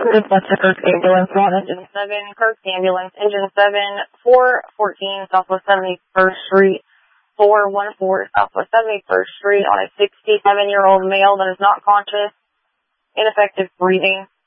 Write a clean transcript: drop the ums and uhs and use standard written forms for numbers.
Westchester Kirk Ambulance, on Engine 7, Kirk Ambulance, Engine 7, 414 Southwest 71st Street, 414 Southwest 71st Street on a 67-year-old male that is not conscious, ineffective breathing.